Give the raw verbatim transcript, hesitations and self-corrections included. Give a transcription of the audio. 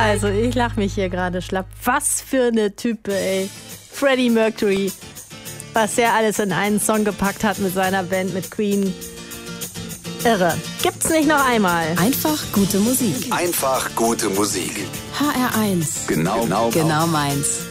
Also ich lache mich hier gerade schlapp. Was für eine Type, ey. Freddie Mercury. Was der alles in einen Song gepackt hat mit seiner Band, mit Queen. Irre. Gibt's nicht noch einmal. Einfach gute Musik. Einfach gute Musik. H R eins. Genau, genau, Genau meins.